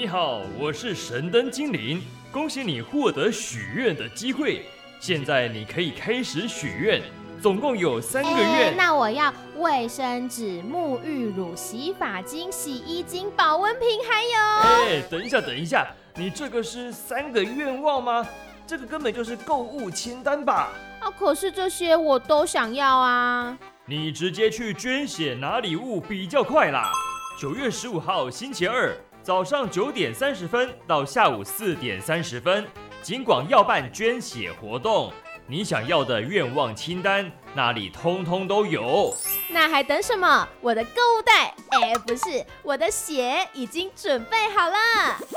你好，我是神灯精灵，恭喜你获得许愿的机会。现在你可以开始许愿，总共有3个愿。 那我要卫生纸、沐浴乳、洗发精、洗衣精、保温瓶，还有…… 等一下，你这个是3个愿望吗？这个根本就是购物清单吧？ 可是这些我都想要啊。 你直接去捐血拿礼物比较快啦。9月15号星期二早上9点30分到下午4点30分，警广要办捐血活动，你想要的愿望清单那里通通都有。 那还等什么？我的购物袋，不是，我的血已经准备好了。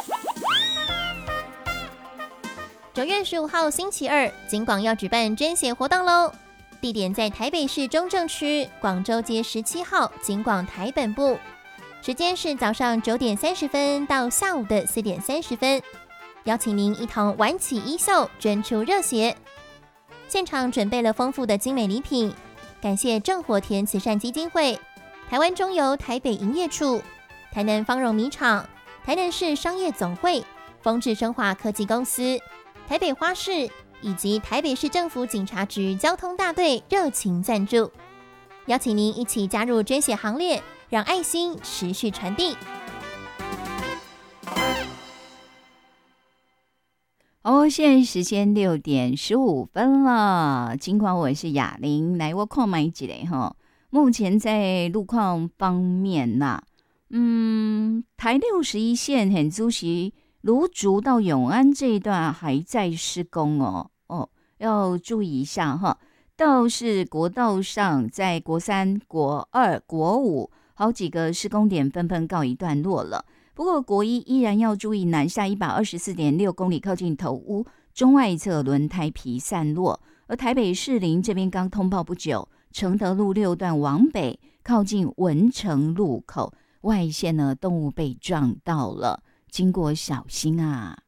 9月15号星期二，警广要举办捐血活动喽！地点在台北市中正区广州街17号警广台本部，时间是早上9点30分到下午的4点30分，邀请您一同挽起衣袖，捐出热血。现场准备了丰富的精美礼品，感谢正火田慈善基金会、台湾中油台北营业处、台南芳荣米厂、台南市商业总会、丰智生化科技公司、台北花市以及台北市政府警察局交通大队热情赞助，邀请您一起加入捐血行列，让爱心持续传递。 现在时间6点15分了。尽管我是雅玲，来我看买一下目前在路况方面台61线很主席芦竹到永安这一段还在施工要注意一下倒是国道上，在国3、国2、国5好几个施工点纷纷告一段落了。不过国1依然要注意南下124.6公里靠近头屋中外侧轮胎皮散落，而台北士林这边刚通报不久，承德路6段往北靠近文成路口外线呢动物被撞到了，经过小心啊。